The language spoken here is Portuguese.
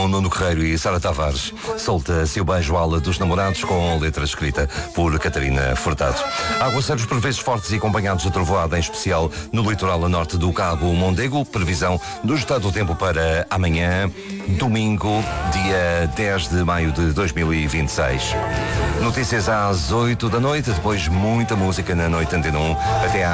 com Nuno Correio e Sara Tavares. Solta-se o beijo ala dos namorados com letra escrita por Catarina Furtado. Aguaceiros por vezes fortes e acompanhados de trovoada, em especial no litoral a norte do Cabo Mondego. Previsão do estado do tempo para amanhã, domingo, dia 10 de maio de 2026. Notícias às 8 da noite, depois muita música na Noite Antena 1 até